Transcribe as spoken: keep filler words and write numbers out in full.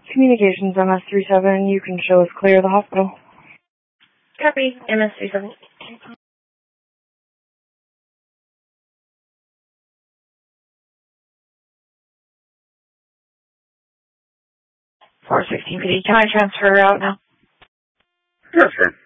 Communications M S three seven, you can show us clear of the hospital. Copy, M S three seven. four sixteen P D, can I transfer out now? Yes, sir.